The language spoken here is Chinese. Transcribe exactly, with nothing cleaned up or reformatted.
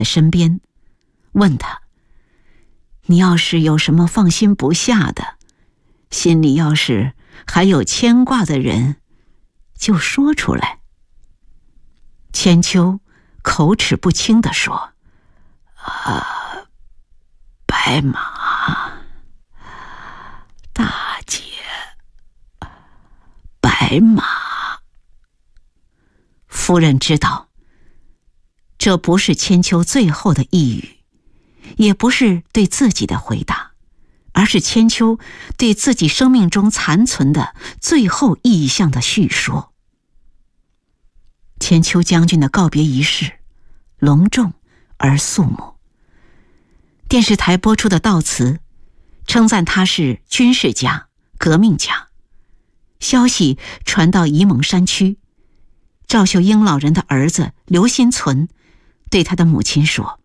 身边，问他：你要是有什么放心不下的，心里要是还有牵挂的人，就说出来。千秋口齿不清地说：啊，白马，大姐，白马。夫人知道，这不是千秋最后的一语，也不是对自己的回答，而是千秋对自己生命中残存的最后意象的叙说。千秋将军的告别仪式隆重而肃穆，电视台播出的悼词称赞他是军事家、革命家。消息传到沂蒙山区，赵秀英老人的儿子刘新存对他的母亲说：